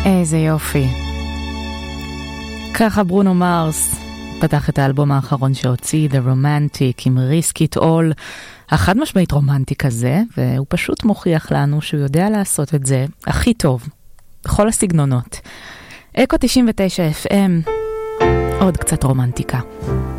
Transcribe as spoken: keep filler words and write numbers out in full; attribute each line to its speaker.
Speaker 1: איזה יופי. ככה ברונו מרס פתח את האלבום האחרון שהוציא, The Romantic, עם Risk It All, החד משמעית רומנטי כזה, והוא פשוט מוכיח לנו שהוא יודע לעשות את זה הכי טוב, בכל הסגנונות. אקו תשעים ותשע אף אם, עוד קצת רומנטיקה.